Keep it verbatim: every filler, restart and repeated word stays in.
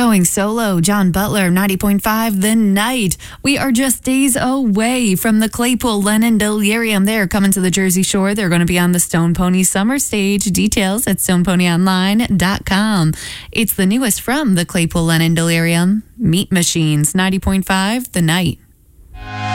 Going solo, John Butler, ninety point five, The Night. We are just days away from the Claypool Lennon Delirium. They're coming to the Jersey Shore. They're going to be on the Stone Pony Summer Stage. Details at stone pony online dot com. It's the newest from the Claypool Lennon Delirium. Meat Machines, ninety point five, The Night.